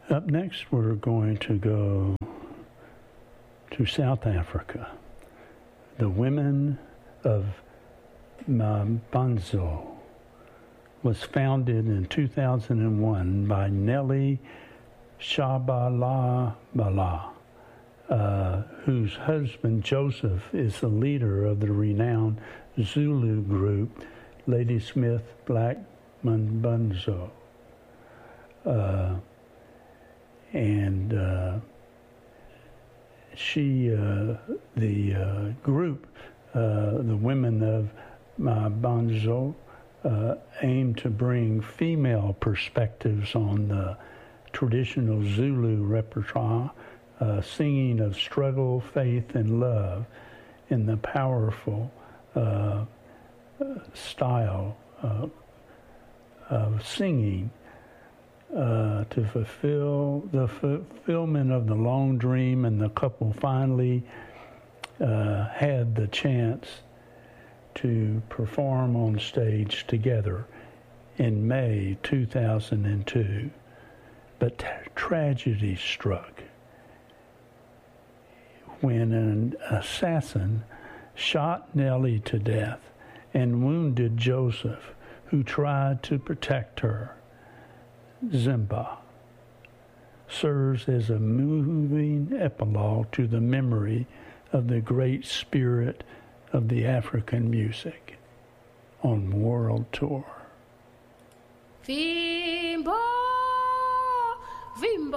Up next, we're going to go to South Africa. The Women of Mabanzo was founded in 2001 by Nelly Shabalala, whose husband Joseph is the leader of the renowned Zulu group Ladysmith Black Mambazo. The group, the Women of Mabanzo, aim to bring female perspectives on the traditional Zulu repertoire, singing of struggle, faith, and love in the powerful style of singing to fulfill the fulfillment of the long dream, and the couple finally had the chance to perform on stage together in May 2002. But tragedy struck when an assassin shot Nellie to death and wounded Joseph, who tried to protect her. Zimba serves as a moving epilogue to the memory of the great spirit of the African music on world tour. Vimbo, Vimbo.